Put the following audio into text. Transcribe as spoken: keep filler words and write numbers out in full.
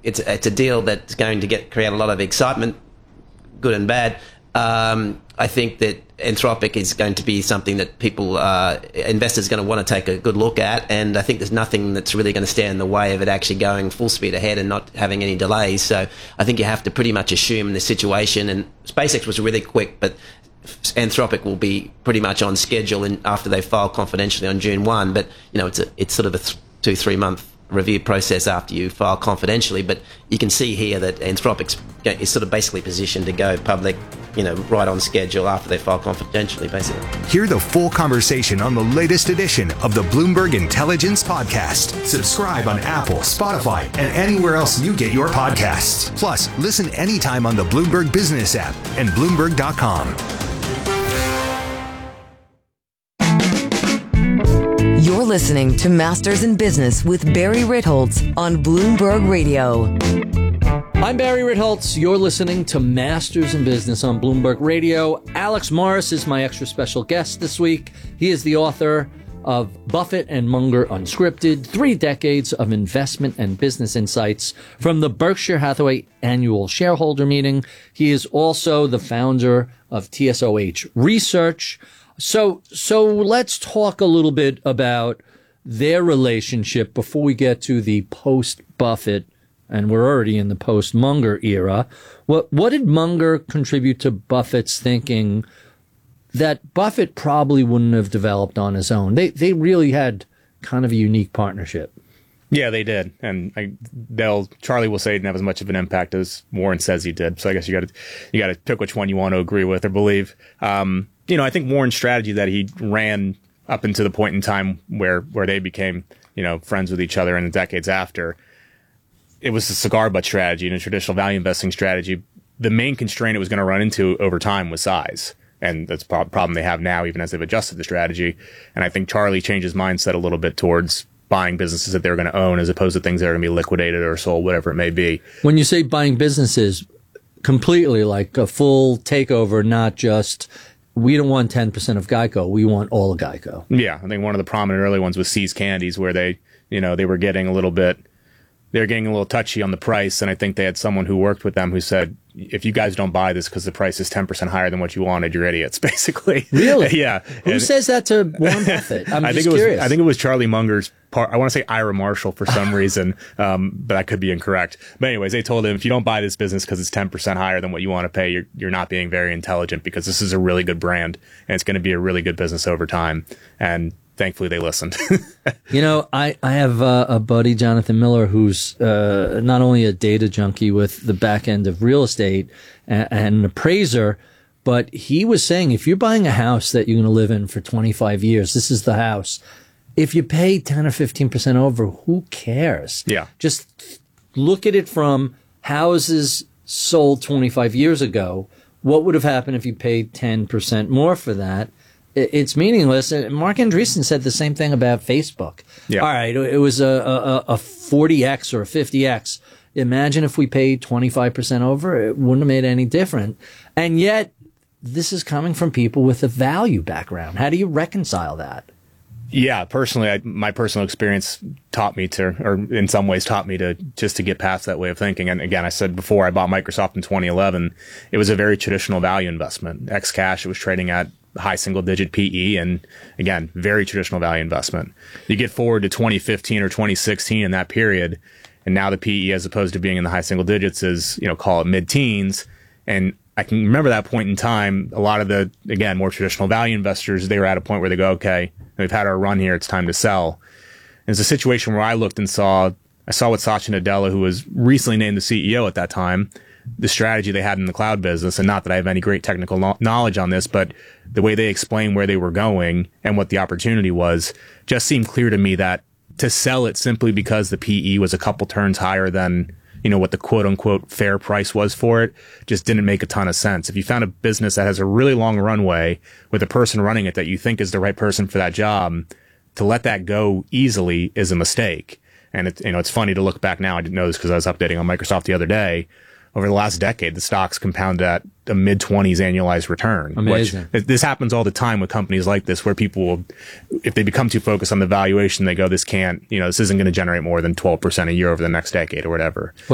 it's it's a deal that's going to get create a lot of excitement, good and bad. Um, I think that Anthropic is going to be something that people, uh, investors are going to want to take a good look at, and I think there's nothing that's really going to stand in the way of it actually going full speed ahead and not having any delays. So I think you have to pretty much assume the situation, and SpaceX was really quick, but Anthropic will be pretty much on schedule in, after they file confidentially on June first, but you know, it's a, it's sort of a th- two, three month review process after you file confidentially, but you can see here that Anthropic is sort of basically positioned to go public, you know, right on schedule after they file confidentially, basically. Hear the full conversation on the latest edition of the Bloomberg Intelligence Podcast. Subscribe on Apple, Spotify, and anywhere else you get your podcasts. Plus, listen anytime on the Bloomberg Business app and Bloomberg dot com. You're listening to Masters in Business with Barry Ritholtz on Bloomberg Radio. I'm Barry Ritholtz. You're listening to Masters in Business on Bloomberg Radio. Alex Morris is my extra special guest this week. He is the author of Buffett and Munger Unscripted, Three Decades of Investment and Business Insights from the Berkshire Hathaway Annual Shareholder Meeting. He is also the founder of T S O H Research. So, so let's talk a little bit about their relationship before we get to the post-Buffett, and we're already in the post-Munger era. What, what did Munger contribute to Buffett's thinking that Buffett probably wouldn't have developed on his own? They, they really had kind of a unique partnership. Yeah, they did, and I, they'll Charlie will say he didn't have as much of an impact as Warren says he did. So I guess you got to you got to pick which one you want to agree with or believe. Um, you know, I think Warren's strategy that he ran up into the point in time where where they became, you know, friends with each other in the decades after, it was a cigar butt strategy and a traditional value investing strategy. The main constraint it was going to run into over time was size. And that's a problem they have now, even as they've adjusted the strategy. And I think Charlie changed his mindset a little bit towards buying businesses that they're going to own as opposed to things that are going to be liquidated or sold, whatever it may be. When you say buying businesses, completely like a full takeover, not just, we don't want ten percent of Geico, we want all of Geico. Yeah, I think one of the prominent early ones was See's Candies, where they, you know, they were getting a little bit, they were getting a little touchy on the price. And I think they had someone who worked with them who said, if you guys don't buy this because the price is ten percent higher than what you wanted, you're idiots, basically. Really? Yeah. Who and, says that to Warren Buffett? I'm I just think it curious. Was, I think it was Charlie Munger's part. I want to say Ira Marshall for some reason, um, but I could be incorrect. But anyways, they told him, if you don't buy this business because it's ten percent higher than what you want to pay, you're, you're not being very intelligent, because this is a really good brand and it's going to be a really good business over time. And thankfully they listened. You know, I, I have uh, a buddy, Jonathan Miller, who's uh, not only a data junkie with the back end of real estate and, and an appraiser, but he was saying, if you're buying a house that you're going to live in for twenty-five years, this is the house. If you pay ten or fifteen percent over, who cares? Yeah. Just look at it from houses sold twenty-five years ago. What would have happened if you paid ten percent more for that? It's meaningless. And Mark Andreessen said the same thing about Facebook. Yeah. All right, it was a, a, a forty X or a fifty X. Imagine if we paid twenty-five percent over, it wouldn't have made any difference. And yet, this is coming from people with a value background. How do you reconcile that? Yeah, personally, I, my personal experience taught me to, or in some ways taught me to, just to get past that way of thinking. And again, I said before, I bought Microsoft in twenty eleven. It was a very traditional value investment. Ex cash, it was trading at high single digit P E, and again, very traditional value investment. You get forward to twenty fifteen or twenty sixteen in that period, and now the P E, as opposed to being in the high single digits, is, you know, call it mid teens. And I can remember that point in time, a lot of the, again, more traditional value investors, they were at a point where they go, okay, we've had our run here, it's time to sell. And it's a situation where I looked and saw, I saw what Satya Nadella, who was recently named the C E O at that time, the strategy they had in the cloud business. And not that I have any great technical no- knowledge on this, but the way they explained where they were going and what the opportunity was just seemed clear to me that to sell it simply because the P E was a couple turns higher than, you know, what the quote unquote fair price was for it just didn't make a ton of sense. If you found a business that has a really long runway with a person running it that you think is the right person for that job, to let that go easily is a mistake. And it, you know, it's funny to look back now. I didn't know this because I was updating on Microsoft the other day. Over the last decade, the stocks compounded at a mid twenties annualized return. Amazing. Which, this happens all the time with companies like this, where people will, if they become too focused on the valuation, they go, this can't, you know, this isn't going to generate more than twelve percent a year over the next decade or whatever.